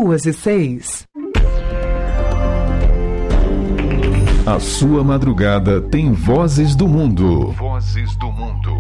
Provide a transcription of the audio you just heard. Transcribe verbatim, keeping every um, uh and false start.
duas e seis. A sua madrugada tem vozes do mundo. Vozes do mundo.